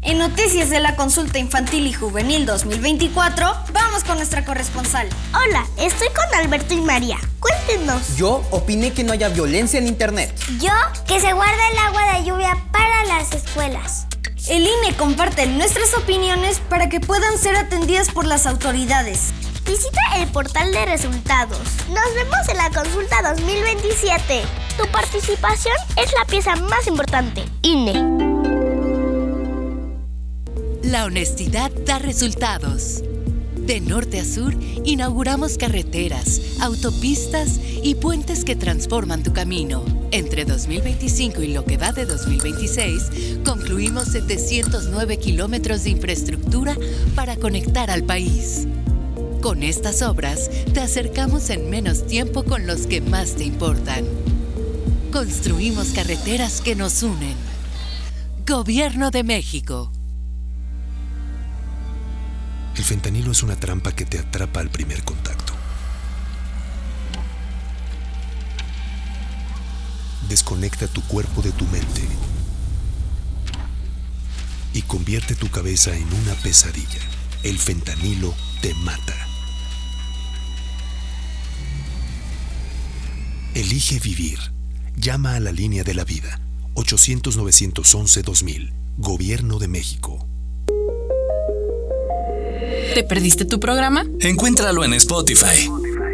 En Noticias de la Consulta Infantil y Juvenil 2024, vamos con nuestra corresponsal. Hola, estoy con Alberto y María. Cuéntenos. Yo opiné que no haya violencia en internet. Yo, que se guarda el agua de lluvia para las escuelas. El INE comparte nuestras opiniones para que puedan ser atendidas por las autoridades. Visita el portal de resultados. Nos vemos en la consulta 2027. Tu participación es la pieza más importante. INE. La honestidad da resultados. De norte a sur, inauguramos carreteras, autopistas y puentes que transforman tu camino. Entre 2025 y lo que va de 2026, concluimos 709 kilómetros de infraestructura para conectar al país. Con estas obras, te acercamos en menos tiempo con los que más te importan. Construimos carreteras que nos unen. Gobierno de México. El fentanilo es una trampa que te atrapa al primer contacto. Desconecta tu cuerpo de tu mente y convierte tu cabeza en una pesadilla. El fentanilo te mata. Elige vivir. Llama a la línea de la vida. 800-911-2000. Gobierno de México. ¿Te perdiste tu programa? Encuéntralo en Spotify.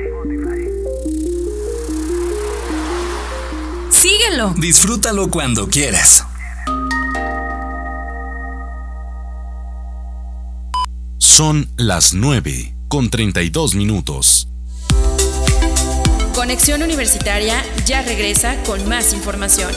Síguelo. Disfrútalo cuando quieras. Son las 9:32. Conexión Universitaria ya regresa con más información.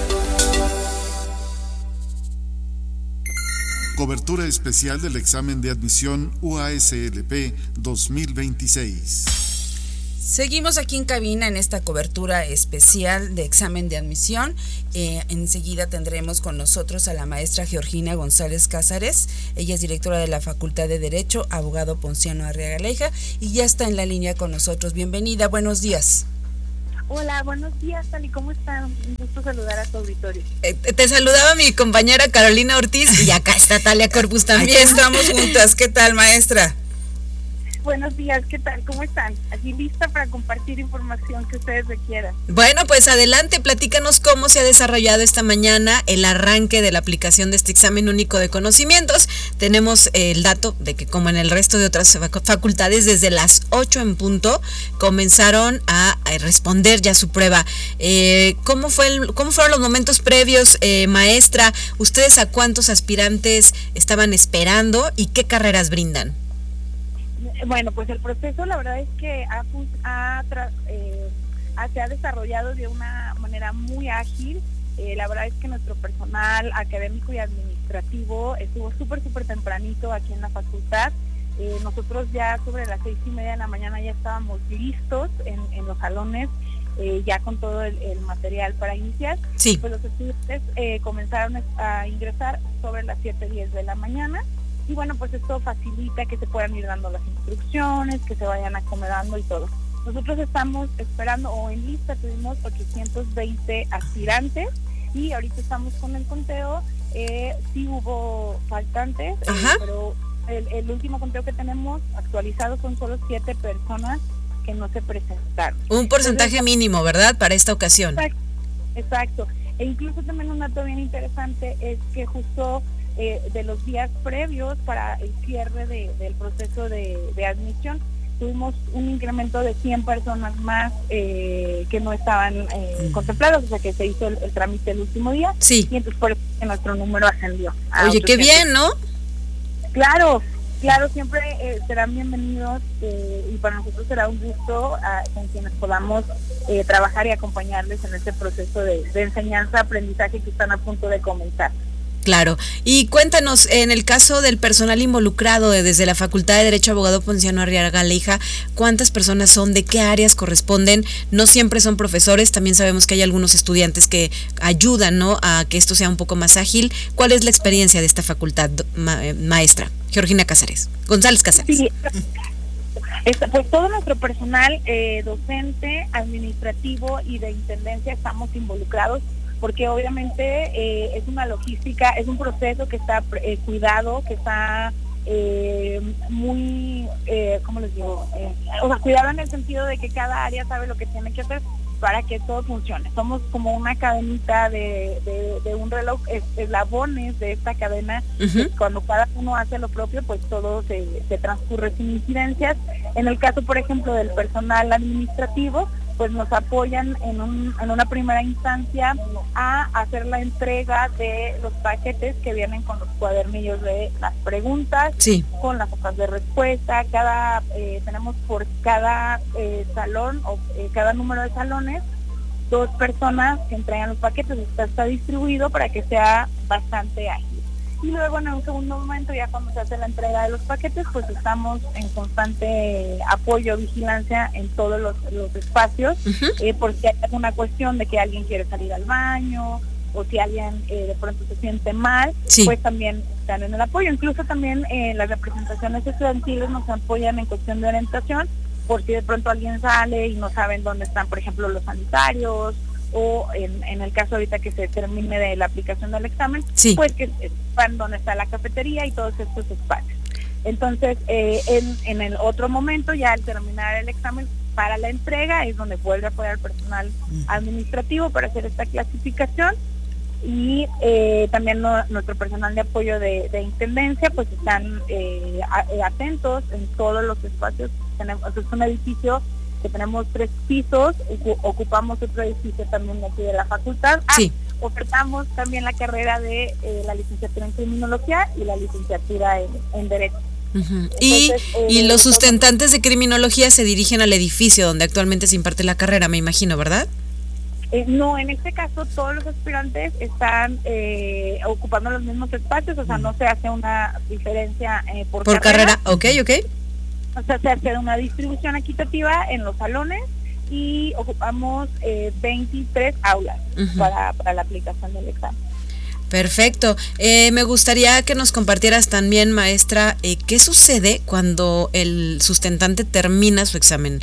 Cobertura especial del examen de admisión UASLP 2026. Seguimos aquí en cabina en esta cobertura especial de examen de admisión. Enseguida tendremos con nosotros a la maestra Georgina González Cázares. Ella es directora de la Facultad de Derecho, abogado Ponciano Arriaga Leija, y ya está en la línea con nosotros. Bienvenida, buenos días. Hola, buenos días, Tali, ¿cómo están? Un gusto saludar a tu auditorio. Te saludaba mi compañera Carolina Ortiz y acá está Talia Corpus también. Aquí estamos juntas. ¿Qué tal, maestra? Buenos días, ¿qué tal? ¿Cómo están? Aquí lista para compartir información que ustedes requieran. Bueno, pues adelante, platícanos cómo se ha desarrollado esta mañana el arranque de la aplicación de este examen único de conocimientos. Tenemos el dato de que, como en el resto de otras facultades, desde las 8 en punto comenzaron a responder ya su prueba. ¿Cómo fueron los momentos previos, maestra? ¿Ustedes a cuántos aspirantes estaban esperando y qué carreras brindan? Bueno, pues el proceso la verdad es que se ha desarrollado de una manera muy ágil. La verdad es que nuestro personal académico y administrativo estuvo súper tempranito aquí en la facultad. Nosotros ya sobre las 6:30 de la mañana ya estábamos listos en los salones, ya con todo el material para iniciar. Sí. Pues los estudiantes comenzaron a ingresar sobre las 7:10 de la mañana. Y bueno, pues esto facilita que se puedan ir dando las instrucciones, que se vayan acomodando y todo. Nosotros estamos esperando, o en lista tuvimos 820 aspirantes y ahorita estamos con el conteo. Sí hubo faltantes, pero el último conteo que tenemos actualizado son solo 7 personas que no se presentaron. Un porcentaje mínimo, ¿verdad? Para esta ocasión. Exacto. E incluso también un dato bien interesante es que justo de los días previos para el cierre del proceso de admisión, tuvimos un incremento de 100 personas más que no estaban contemplados, o sea que se hizo el trámite el último día. Sí. Y entonces por eso que nuestro número ascendió. Oye, qué bien, ¿no? Claro, siempre serán bienvenidos y para nosotros será un gusto con quienes podamos trabajar y acompañarles en este proceso de enseñanza-aprendizaje que están a punto de comenzar. Claro. Y cuéntanos, en el caso del personal involucrado desde la Facultad de Derecho, abogado Ponciano Arriaga Leija, ¿cuántas personas son? ¿De qué áreas corresponden? No siempre son profesores, también sabemos que hay algunos estudiantes que ayudan, ¿no?, a que esto sea un poco más ágil. ¿Cuál es la experiencia de esta facultad, maestra Georgina González Cázares? Sí. Pues todo nuestro personal docente, administrativo y de intendencia estamos involucrados. porque obviamente es una logística, es un proceso que está cuidado, que está muy, ¿cómo les digo? O sea, cuidado en el sentido de que cada área sabe lo que tiene que hacer para que todo funcione. Somos como una cadenita de un reloj, eslabones de esta cadena. Cuando cada uno hace lo propio, pues todo se transcurre sin incidencias. En el caso, por ejemplo, del personal administrativo, pues nos apoyan en una primera instancia a hacer la entrega de los paquetes que vienen con los cuadernillos de las preguntas, con las hojas de respuesta. Tenemos por cada salón o cada número de salones 2 personas que entregan los paquetes. Está distribuido para que sea bastante ágil. Y luego en un segundo momento, ya cuando se hace la entrega de los paquetes, pues estamos en constante apoyo, vigilancia en todos los espacios, por si hay alguna cuestión de que alguien quiere salir al baño, o si alguien de pronto se siente mal, pues también están en el apoyo. Incluso también las representaciones estudiantiles nos apoyan en cuestión de orientación, por si de pronto alguien sale y no saben dónde están, por ejemplo, los sanitarios, o en el caso ahorita que se termine de la aplicación del examen, pues que sepan dónde está la cafetería y todos estos espacios. Entonces, en el otro momento, ya al terminar el examen para la entrega, es donde vuelve a apoyar al personal administrativo para hacer esta clasificación. Y también nuestro personal de apoyo de intendencia, pues están atentos en todos los espacios. Es un edificio que tenemos 3 pisos, ocupamos otro edificio también aquí de la facultad. Ofertamos también la carrera de la licenciatura en criminología y la licenciatura en derecho. Entonces, y los sustentantes de criminología se dirigen al edificio donde actualmente se imparte la carrera, me imagino, ¿verdad? No, en este caso todos los aspirantes están ocupando los mismos espacios, o sea, no se hace una diferencia por carrera. Ok. O sea, se hace una distribución equitativa en los salones y ocupamos 23 aulas para la aplicación del examen. Perfecto. Me gustaría que nos compartieras también, maestra, qué sucede cuando el sustentante termina su examen.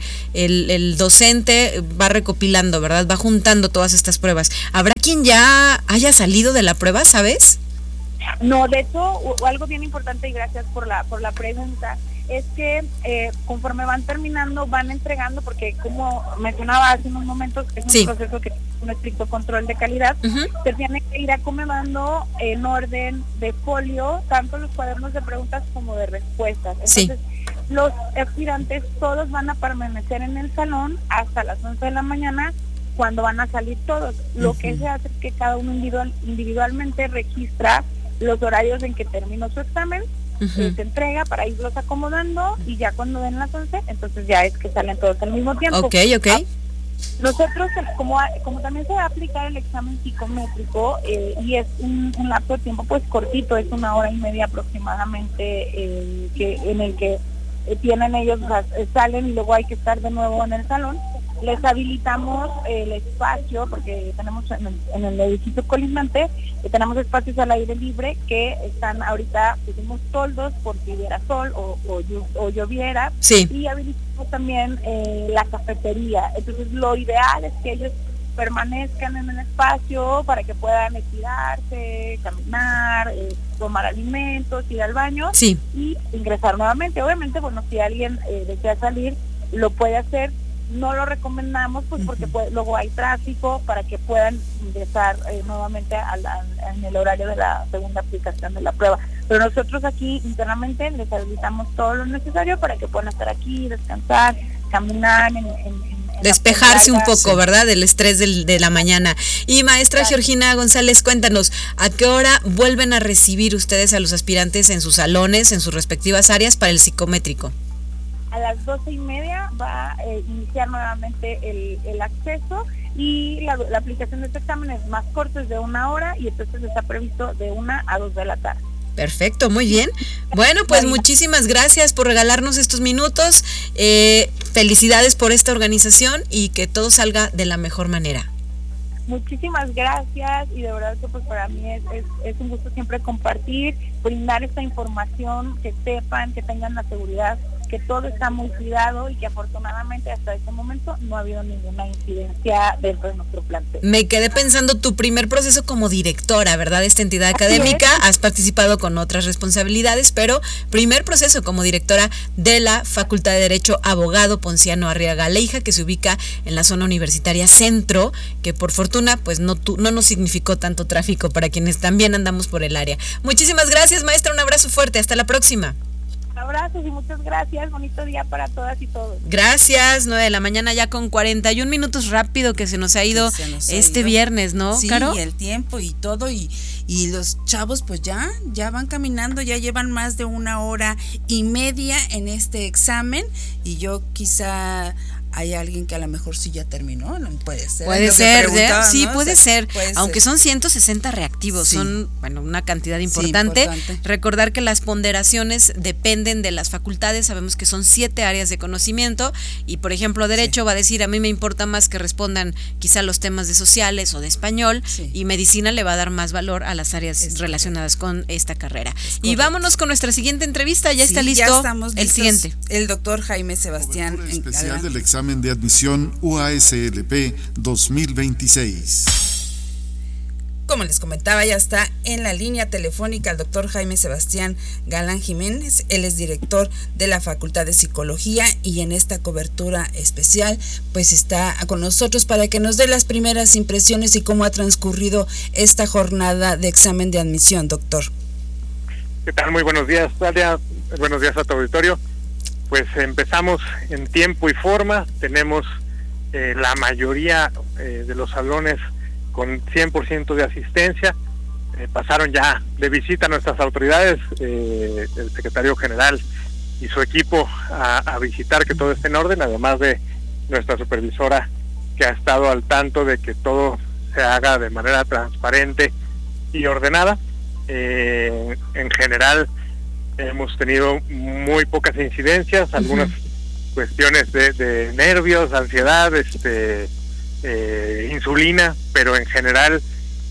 El docente va recopilando, ¿verdad? Va juntando todas estas pruebas. ¿Habrá quien ya haya salido de la prueba, sabes? No, de hecho, algo bien importante, y gracias por la pregunta, es que conforme van terminando, van entregando, porque como mencionaba hace unos momentos, es un proceso que tiene un estricto control de calidad, se tiene que ir acomodando en orden de folio, tanto los cuadernos de preguntas como de respuestas. Entonces, los aspirantes todos van a permanecer en el salón hasta las 11 de la mañana, cuando van a salir todos. Lo que se hace es que cada uno individualmente registra los horarios en que terminó su examen, se entrega para irlos acomodando, y ya cuando den las 11, entonces ya es que salen todos al mismo tiempo. Ok. Nosotros, como también se va a aplicar el examen psicométrico, y es un lapso de tiempo pues cortito, es 1 hora y media aproximadamente, en el que tienen ellos, o sea, salen y luego hay que estar de nuevo en el salón. Les habilitamos el espacio, porque tenemos en el edificio colindante, tenemos espacios al aire libre que están ahorita, pusimos toldos por si hubiera sol o lloviera, y habilitamos también la cafetería. Entonces lo ideal es que ellos permanezcan en el espacio para que puedan estirarse, caminar, tomar alimentos, ir al baño y ingresar nuevamente. Obviamente, bueno, si alguien desea salir, lo puede hacer. No lo recomendamos pues porque luego hay tráfico, para que puedan ingresar nuevamente en el horario de la segunda aplicación de la prueba. Pero nosotros aquí internamente les habilitamos todo lo necesario para que puedan estar aquí, descansar, caminar, despejarse un poco, ¿verdad? Del estrés de la mañana. Y maestra Georgina González, cuéntanos, ¿a qué hora vuelven a recibir ustedes a los aspirantes en sus salones, en sus respectivas áreas para el psicométrico? A las 12:30 va a iniciar nuevamente el acceso, y la aplicación de este examen es más corto, es de 1 hora, y entonces está previsto de 1 a 2 de la tarde. Perfecto, muy bien. Bueno, pues muchísimas gracias por regalarnos estos minutos. Felicidades por esta organización y que todo salga de la mejor manera. Muchísimas gracias, y de verdad que pues para mí es un gusto siempre compartir, brindar esta información, que sepan, que tengan la seguridad que todo está muy cuidado y que afortunadamente hasta este momento no ha habido ninguna incidencia dentro de nuestro plantel. Me quedé pensando, tu primer proceso como directora, ¿verdad? De esta entidad académica, has participado con otras responsabilidades, pero primer proceso como directora de la Facultad de Derecho Abogado Ponciano Arriaga Leija, que se ubica en la zona universitaria Centro, que por fortuna pues no nos significó tanto tráfico para quienes también andamos por el área. Muchísimas gracias, maestra, un abrazo fuerte, hasta la próxima. Abrazos y muchas gracias, bonito día para todas y todos. Gracias, 9 de la mañana ya con 41 minutos, rápido que se nos ha ido viernes, ¿no, sí, Caro? Sí, el tiempo y todo, y los chavos pues ya van caminando, ya llevan más de 1 hora y media en este examen, y yo quizá... Hay alguien que a lo mejor sí ya terminó, no puede ser. Puede ser, sí, ¿no? Puede ser. Aunque son 160 reactivos, sí. Son una cantidad importante. Sí, importante. Recordar que las ponderaciones dependen de las facultades, sabemos que son 7 áreas de conocimiento, y por ejemplo Derecho va a decir, a mí me importa más que respondan quizá los temas de sociales o de español, y Medicina le va a dar más valor a las áreas relacionadas con esta carrera. Y vámonos con nuestra siguiente entrevista, ya está listo. Ya estamos listos. El siguiente. El doctor Jaime Sebastián. Especial del examen de admisión UASLP 2026. Como les comentaba, ya está en la línea telefónica el doctor Jaime Sebastián Galán Jiménez. Él es director de la Facultad de Psicología, y en esta cobertura especial pues está con nosotros para que nos dé las primeras impresiones y cómo ha transcurrido esta jornada de examen de admisión, doctor. ¿Qué tal? Muy buenos días, Talia. Buenos días a tu auditorio. Pues empezamos en tiempo y forma, tenemos la mayoría de los salones con 100% de asistencia, pasaron ya de visita a nuestras autoridades, el secretario general y su equipo a visitar que todo esté en orden, además de nuestra supervisora que ha estado al tanto de que todo se haga de manera transparente y ordenada. En general, hemos tenido muy pocas incidencias, algunas cuestiones de nervios, ansiedad, insulina, pero en general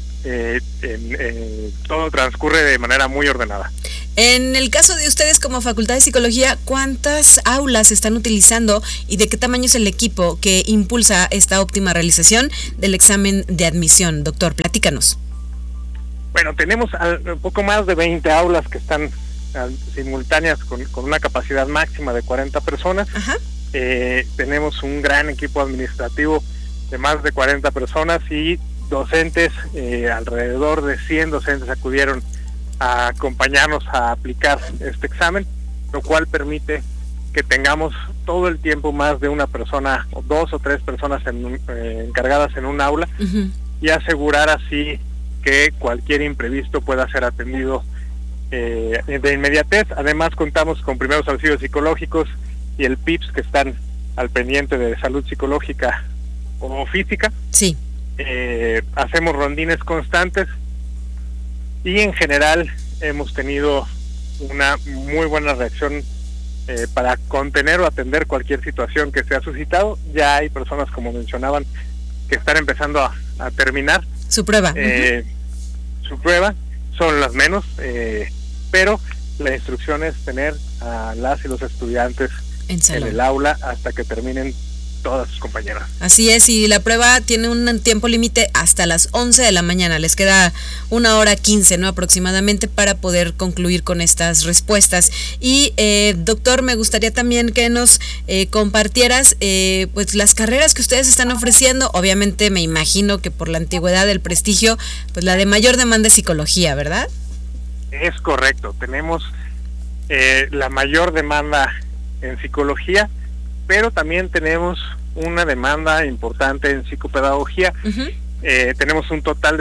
todo transcurre de manera muy ordenada. En el caso de ustedes como Facultad de Psicología, ¿cuántas aulas están utilizando y de qué tamaño es el equipo que impulsa esta óptima realización del examen de admisión? Doctor, platícanos. Bueno, tenemos un poco más de 20 aulas que están simultáneas con una capacidad máxima de 40 personas. Tenemos un gran equipo administrativo de más de 40 personas y docentes, alrededor de 100 docentes acudieron a acompañarnos a aplicar este examen, lo cual permite que tengamos todo el tiempo más de una persona o 2 o 3 personas encargadas en un aula, y asegurar así que cualquier imprevisto pueda ser atendido de inmediatez. Además contamos con primeros auxilios psicológicos y el PIPS, que están al pendiente de salud psicológica o física. Sí. Hacemos rondines constantes y en general hemos tenido una muy buena reacción para contener o atender cualquier situación que se ha suscitado. Ya hay personas, como mencionaban, que están empezando a terminar su prueba. Su prueba, son las menos, pero la instrucción es tener a las y los estudiantes en el aula hasta que terminen todas sus compañeras. Así es, y la prueba tiene un tiempo límite hasta las 11 de la mañana, les queda 1:15, ¿no? Aproximadamente, para poder concluir con estas respuestas. Y doctor, me gustaría también que nos compartieras pues las carreras que ustedes están ofreciendo. Obviamente me imagino que por la antigüedad, el prestigio, pues la de mayor demanda es psicología, ¿verdad? Es correcto, tenemos la mayor demanda en psicología, pero también tenemos una demanda importante en psicopedagogía. Tenemos un total de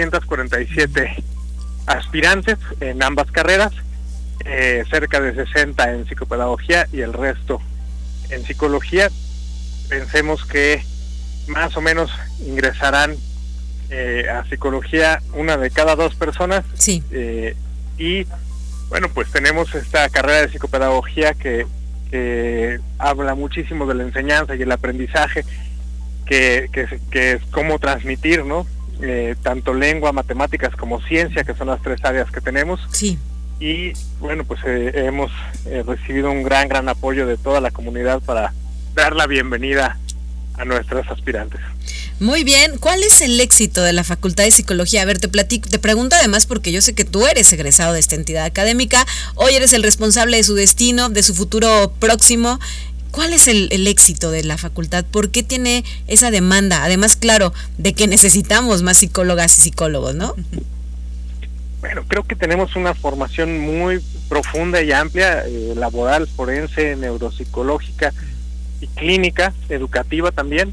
747 aspirantes en ambas carreras, cerca de 60 en psicopedagogía y el resto en psicología. Pensemos que más o menos ingresarán a psicología 1 de cada 2 personas. Sí. Y bueno, pues tenemos esta carrera de psicopedagogía que habla muchísimo de la enseñanza y el aprendizaje, que es cómo transmitir, ¿no? Tanto lengua, matemáticas como ciencia, que son las 3 áreas que tenemos. Sí. y bueno, pues hemos recibido un gran apoyo de toda la comunidad para dar la bienvenida a nuestras aspirantes. Muy bien, ¿cuál es el éxito de la Facultad de Psicología? A ver, te pregunto además porque yo sé que tú eres egresado de esta entidad académica, hoy eres el responsable de su destino, de su futuro próximo. ¿Cuál es el éxito de la facultad? ¿Por qué tiene esa demanda? Además, claro, de que necesitamos más psicólogas y psicólogos, ¿no? Bueno, creo que tenemos una formación muy profunda y amplia, laboral, forense, neuropsicológica y clínica, educativa también.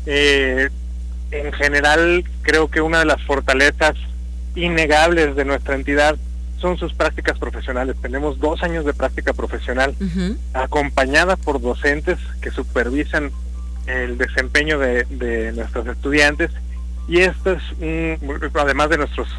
En general, creo que una de las fortalezas innegables de nuestra entidad son sus prácticas profesionales. Tenemos 2 años de práctica profesional, acompañada por docentes que supervisan el desempeño de nuestros estudiantes, y esto es además de nuestros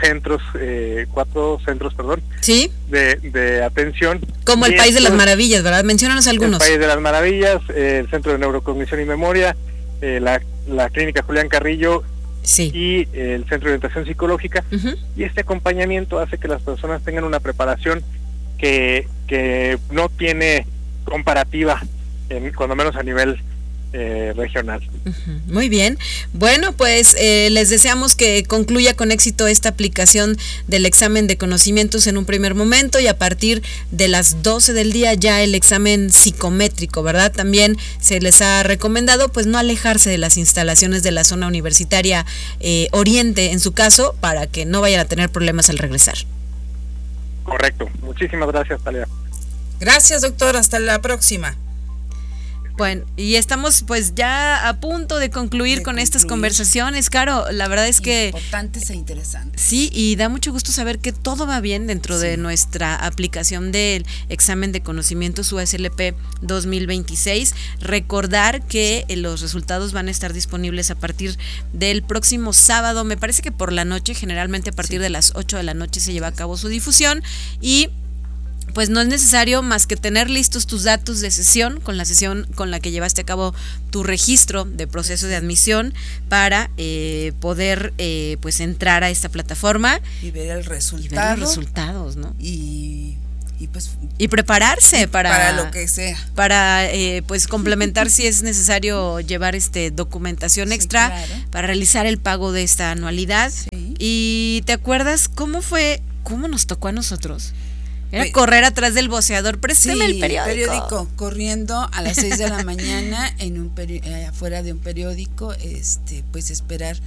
4 centros, ¿sí? de atención. Como el País de las Maravillas, ¿verdad? Menciónanos algunos. El País de las Maravillas, el Centro de Neurocognición y Memoria, la Clínica Julián Carrillo, sí, y el Centro de Orientación Psicológica, y este acompañamiento hace que las personas tengan una preparación que no tiene comparativa, cuando menos a nivel regional. Muy bien, bueno, pues les deseamos que concluya con éxito esta aplicación del examen de conocimientos en un primer momento, y a partir de las 12 del día ya el examen psicométrico, ¿verdad? También se les ha recomendado pues no alejarse de las instalaciones de la zona universitaria Oriente, en su caso, para que no vayan a tener problemas al regresar. Correcto, muchísimas gracias, Talia. Gracias, doctor, hasta la próxima. Bueno, y estamos pues ya a punto de concluir con estas conversaciones, Caro. La verdad es que importantes e interesantes. Sí, y da mucho gusto saber que todo va bien dentro de nuestra aplicación del examen de conocimientos UASLP 2026. Recordar que los resultados van a estar disponibles a partir del próximo sábado, me parece que por la noche, generalmente a partir de las 8 de la noche se lleva a cabo su difusión, y pues no es necesario más que tener listos tus datos de sesión con la que llevaste a cabo tu registro de proceso de admisión para poder pues entrar a esta plataforma y ver el resultado. Y ver los resultados, ¿no? Y pues y prepararse para lo que sea. Para pues complementar si es necesario llevar documentación extra, claro, para realizar el pago de esta anualidad. Sí. ¿Y te acuerdas cómo nos tocó a nosotros? Era correr atrás del voceador, préstame el periódico. Corriendo a las 6 de la mañana afuera de un periódico, pues esperar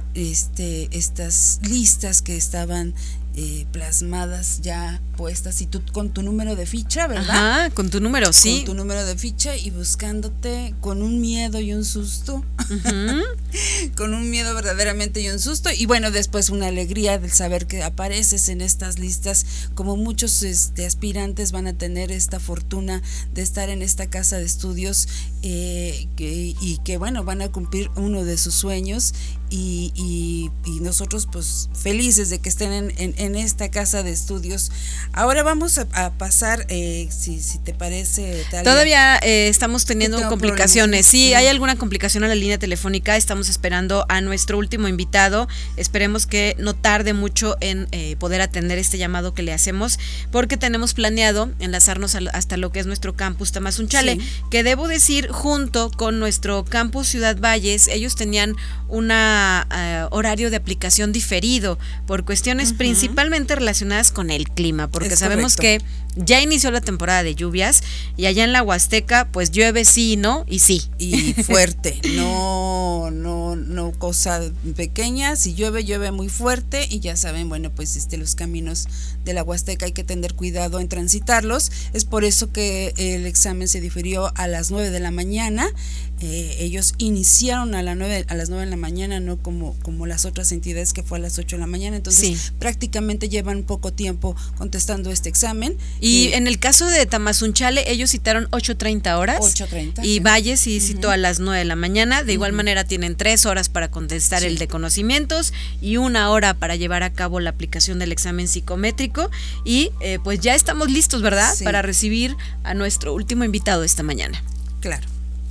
estas listas que estaban plasmadas ya puestas, y tú con tu número de ficha, ¿verdad? Ajá, con tu número, sí. Con tu número de ficha y buscándote con un miedo y un susto. Con un miedo verdaderamente y un susto, y bueno, después una alegría del saber que apareces en estas listas, como muchos aspirantes van a tener esta fortuna de estar en esta casa de estudios, y que bueno, van a cumplir uno de sus sueños, y nosotros pues felices de que estén en esta casa de estudios. Ahora vamos a pasar, si te parece, Talia. Todavía estamos teniendo complicaciones. Sí, hay alguna complicación a la línea telefónica. Estamos esperando a nuestro último invitado. Esperemos que no tarde mucho en poder atender este llamado que le hacemos, porque tenemos planeado enlazarnos hasta lo que es nuestro campus Tamazunchale, sí, que debo decir, junto con nuestro campus Ciudad Valles, ellos tenían una horario de aplicación diferido por cuestiones principalmente relacionadas con el clima, porque sabemos que ya inició la temporada de lluvias, y allá en la Huasteca pues llueve sí, ¿no? Y sí. Y fuerte, no cosa pequeña. Si llueve muy fuerte, y ya saben, bueno, pues los caminos de la Huasteca hay que tener cuidado en transitarlos. Es por eso que el examen se difirió a las 9 de la mañana. Ellos iniciaron a las 9 de la mañana, no como las otras entidades, que fue a las 8 de la mañana. Entonces prácticamente llevan poco tiempo contestando este examen. Y en el caso de Tamazunchale, ellos citaron 8:30 horas. 8:30. Y Valles sí citó a las 9 de la mañana. De igual manera tienen 3 horas para contestar el de conocimientos y 1 hora para llevar a cabo la aplicación del examen psicométrico. Y pues ya estamos listos, ¿verdad? Sí. Para recibir a nuestro último invitado esta mañana. Claro.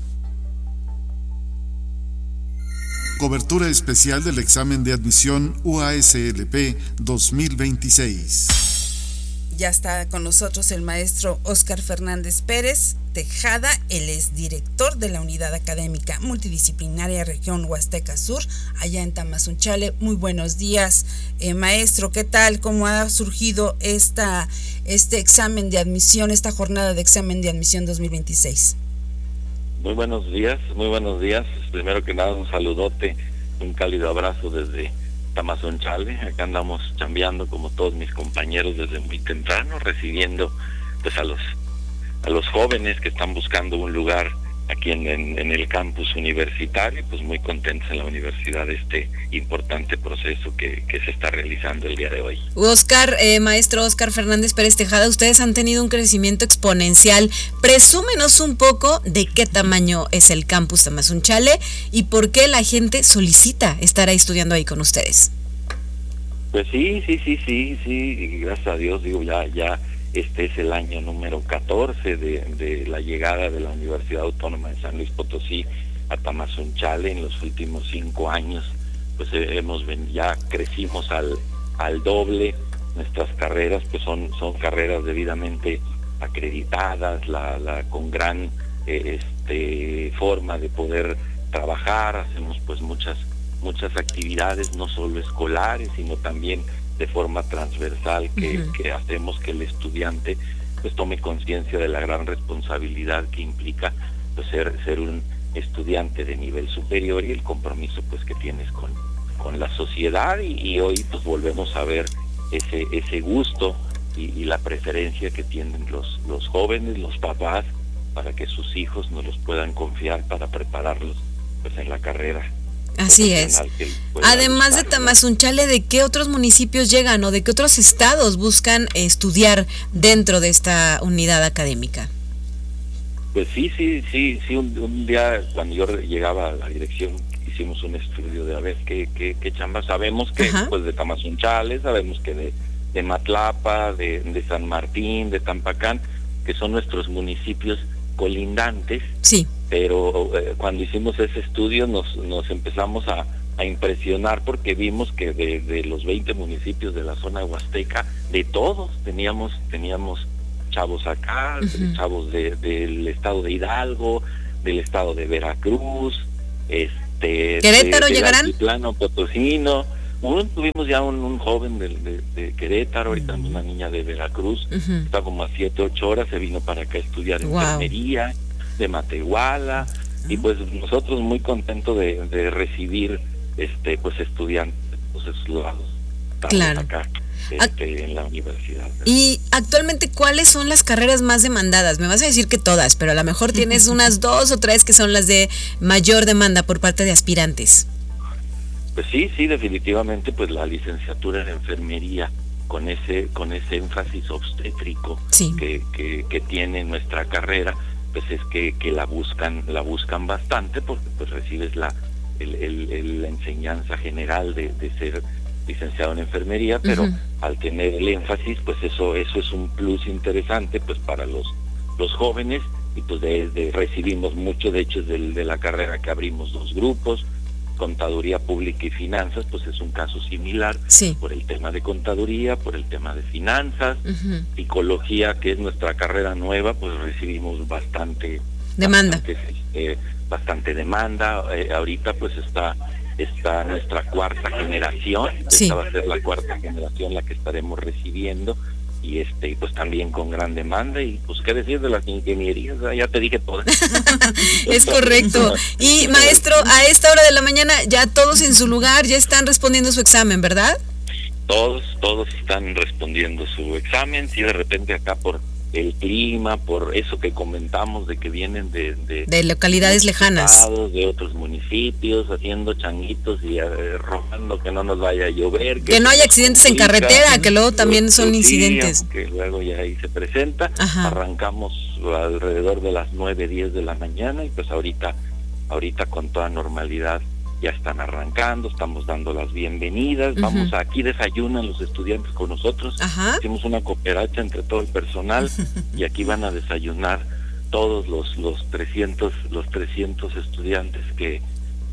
Cobertura especial del examen de admisión UASLP 2026. Ya está con nosotros el maestro Óscar Fernández Pérez Tejada. Él es director de la Unidad Académica Multidisciplinaria Región Huasteca Sur, allá en Tamazunchale. Muy buenos días, maestro. ¿Qué tal? ¿Cómo ha surgido este examen de admisión, esta jornada de examen de admisión 2026? Muy buenos días. Primero que nada, un saludote, un cálido abrazo desde Tamazunchale. Acá andamos chambeando como todos mis compañeros desde muy temprano, recibiendo pues a los jóvenes que están buscando un lugar aquí en el campus universitario, pues muy contentos en la universidad de este importante proceso que se está realizando el día de hoy. Maestro Óscar Fernández Pérez Tejada, ustedes han tenido un crecimiento exponencial. Presúmenos un poco de qué tamaño es el campus Tamazunchale y por qué la gente solicita estar ahí estudiando ahí con ustedes. Pues sí, gracias a Dios, ya este es el año número 14 de la llegada de la Universidad Autónoma de San Luis Potosí a Tamazunchale. En los últimos 5 años pues ya crecimos al doble. Nuestras carreras pues son carreras debidamente acreditadas, con gran forma de poder trabajar. Hacemos pues muchas actividades, no solo escolares, sino también de forma transversal que hacemos que el estudiante pues tome conciencia de la gran responsabilidad que implica pues ser un estudiante de nivel superior y el compromiso pues que tienes con la sociedad, y hoy pues volvemos a ver ese gusto y la preferencia que tienen los jóvenes, los papás, para que sus hijos nos los puedan confiar para prepararlos pues en la carrera. Así es. Además de Tamazunchale, ¿de qué otros municipios llegan o de qué otros estados buscan estudiar dentro de esta unidad académica? Pues sí, un día cuando yo llegaba a la dirección hicimos un estudio de a ver qué chamba. Sabemos que pues de Tamazunchale, sabemos que de Matlapa, de San Martín, de Tampacán, que son nuestros municipios colindantes. Sí. Pero cuando hicimos ese estudio nos empezamos a impresionar porque vimos que de los 20 municipios de la zona huasteca, de todos teníamos chavos acá, chavos del estado de Hidalgo, del estado de Veracruz, Querétaro llegarán. Altiplano Potosino. Tuvimos ya un joven de Querétaro, ahorita una niña de Veracruz, está como a 7-8 horas, se vino para acá a estudiar enfermería, de Matehuala, y pues nosotros muy contentos de recibir pues estudiantes de esos lados, claro, acá en la universidad, ¿verdad? Y actualmente, ¿cuáles son las carreras más demandadas? Me vas a decir que todas, pero a lo mejor tienes unas 2 o 3 que son las de mayor demanda por parte de aspirantes. Pues sí, definitivamente pues la licenciatura en enfermería con ese énfasis obstétrico que tiene nuestra carrera, pues es que la buscan bastante, porque pues recibes la enseñanza general de ser licenciado en enfermería, pero al tener el énfasis, pues eso es un plus interesante pues para los jóvenes, y pues recibimos mucho. De hecho, de la carrera que abrimos 2 grupos, Contaduría Pública y Finanzas, pues es un caso similar, por el tema de contaduría, por el tema de finanzas. Psicología, que es nuestra carrera nueva, pues recibimos bastante demanda. Bastante demanda. Ahorita pues está nuestra 4ª generación, esta va a ser la 4ª generación la que estaremos recibiendo, y pues también con gran demanda. Y pues qué decir de las ingenierías, ya te dije todo. Es correcto. Y maestro, a esta hora de la mañana ya todos en su lugar, ya están respondiendo su examen, ¿verdad? Todos están respondiendo su examen. Si de repente acá por el clima, por eso que comentamos de que vienen de localidades lejanas, de otros municipios, haciendo changuitos y rogando que no nos vaya a llover, que no haya accidentes en carretera, que luego también son incidentes, que luego ya ahí se presenta. Arrancamos alrededor de las 9-10 de la mañana, y pues ahorita con toda normalidad ya están arrancando, estamos dando las bienvenidas. Aquí desayunan los estudiantes con nosotros. Hicimos una cooperacha entre todo el personal y aquí van a desayunar todos los 300 estudiantes que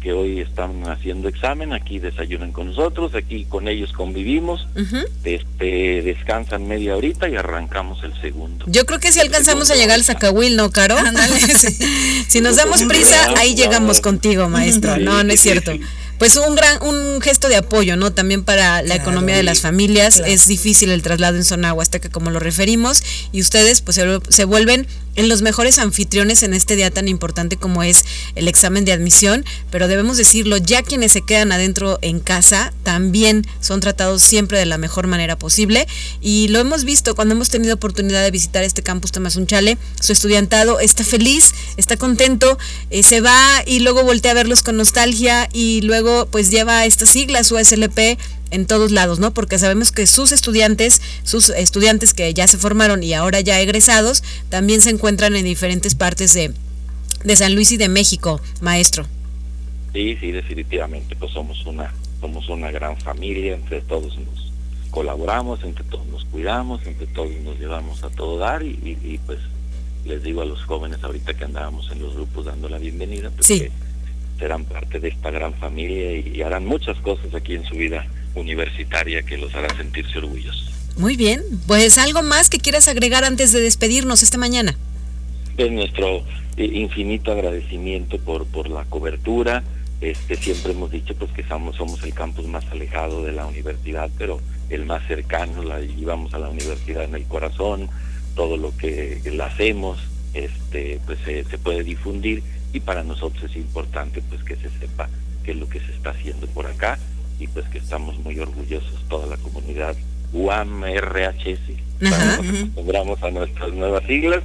que hoy están haciendo examen, aquí desayunan con nosotros, aquí con ellos convivimos, descansan media horita y arrancamos el segundo. Yo creo que si alcanzamos a llegar al Zacahuil, ¿no, Caro? Si nos damos prisa, ahí llegamos contigo, maestro. No es cierto. Pues un gesto de apoyo, ¿no? También para la economía de las familias. Es difícil el traslado en zona huasteca, como lo referimos, y ustedes pues se vuelven en los mejores anfitriones en este día tan importante como es el examen de admisión, pero debemos decirlo, ya quienes se quedan adentro en casa también son tratados siempre de la mejor manera posible, y lo hemos visto cuando hemos tenido oportunidad de visitar este campus Tamazunchale. Su estudiantado está feliz, está contento, se va y luego voltea a verlos con nostalgia, y luego pues lleva estas siglas UASLP en todos lados, ¿no? Porque sabemos que sus estudiantes que ya se formaron y ahora ya egresados, también se encuentran en diferentes partes de San Luis y de México, maestro. Sí, definitivamente, pues somos una gran familia, entre todos nos colaboramos, entre todos nos cuidamos, entre todos nos llevamos a todo dar, y pues les digo a los jóvenes ahorita que andábamos en los grupos dando la bienvenida, pues que serán parte de esta gran familia y harán muchas cosas aquí en su vida universitaria que los hará sentirse orgullosos. Muy bien, pues algo más que quieras agregar antes de despedirnos esta mañana. Pues nuestro infinito agradecimiento por la cobertura. Siempre hemos dicho pues que somos el campus más alejado de la universidad, pero el más cercano, la llevamos a la universidad en el corazón. Todo lo que la hacemos pues se puede difundir, y para nosotros es importante pues que se sepa qué es lo que se está haciendo por acá, y pues que estamos muy orgullosos toda la comunidad UAM-RHS, nos acostumbramos a nuestras nuevas siglas,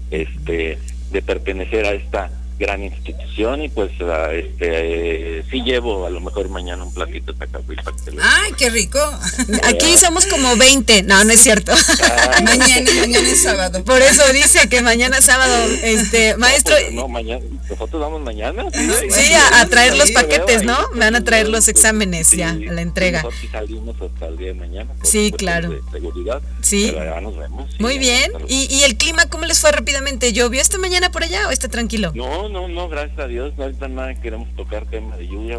de pertenecer a esta gran institución, y pues sí llevo a lo mejor mañana un platito de Zacahuil para que ¡ay, qué rico! Aquí somos como 20, no es cierto. Mañana es sábado. Por eso dice que mañana es sábado, maestro. No, mañana, nosotros vamos mañana. Sí, a traer los paquetes, ¿no? Me van a traer los exámenes ya, a la entrega. Nosotros salimos hasta el día de mañana. Sí, claro. De seguridad. Sí. Pero ya nos vemos. Muy bien. ¿Y el clima cómo les fue rápidamente? ¿Llovió esta mañana por allá o está tranquilo? No, gracias a Dios, no ahorita nada queremos tocar tema de lluvia.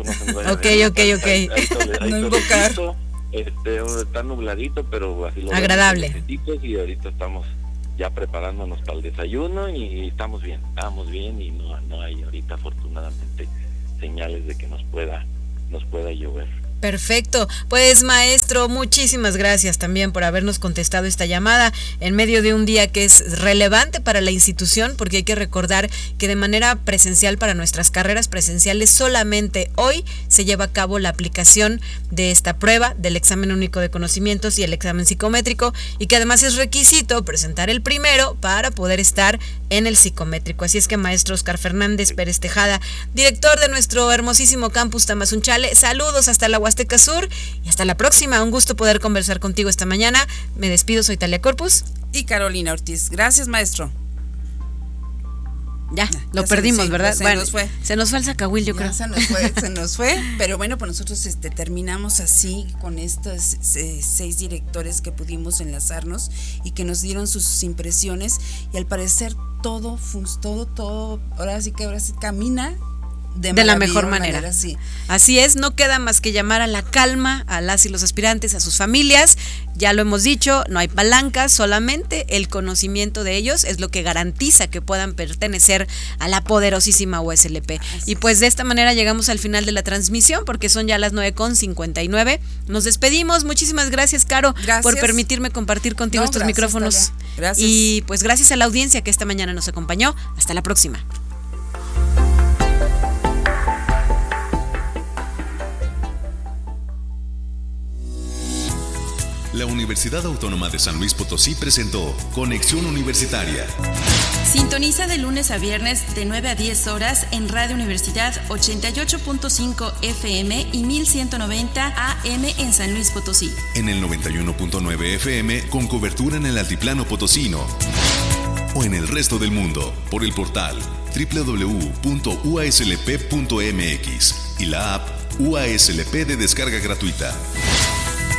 No invocar. Está nubladito, pero así lo agradable. Y ahorita estamos ya preparándonos para el desayuno y estamos bien y no hay ahorita afortunadamente señales de que nos pueda llover. Perfecto, pues maestro, muchísimas gracias también por habernos contestado esta llamada en medio de un día que es relevante para la institución, porque hay que recordar que de manera presencial para nuestras carreras presenciales solamente hoy se lleva a cabo la aplicación de esta prueba del examen único de conocimientos y el examen psicométrico, y que además es requisito presentar el primero para poder estar en el psicométrico. Así es que maestro Oscar Fernández Pérez Tejada, director de nuestro hermosísimo campus Tamazunchale, saludos hasta la Huasteca Sur y hasta la próxima. Un gusto poder conversar contigo esta mañana. Me despido, soy Talia Corpus y Carolina Ortiz. Gracias, maestro. Ya lo perdimos, ¿verdad? Se nos fue el Zacahuil, yo creo. Se nos fue, pero bueno, pues nosotros terminamos así con estos 6 directores que pudimos enlazarnos y que nos dieron sus impresiones, y al parecer todo ahora sí camina de la mejor manera. Sí. Así es, no queda más que llamar a la calma a las y los aspirantes, a sus familias. Ya lo hemos dicho, no hay palancas, solamente el conocimiento de ellos es lo que garantiza que puedan pertenecer a la poderosísima UASLP. Y pues de esta manera llegamos al final de la transmisión, porque son ya las 9:59. Nos despedimos. Muchísimas gracias, Caro, por permitirme compartir contigo estos micrófonos. Gracias. Y pues gracias a la audiencia que esta mañana nos acompañó. Hasta la próxima. La Universidad Autónoma de San Luis Potosí presentó Conexión Universitaria. Sintoniza de lunes a viernes de 9 a 10 horas en Radio Universidad 88.5 FM y 1190 AM en San Luis Potosí. En el 91.9 FM con cobertura en el altiplano potosino. O en el resto del mundo por el portal www.uaslp.mx y la app UASLP de descarga gratuita.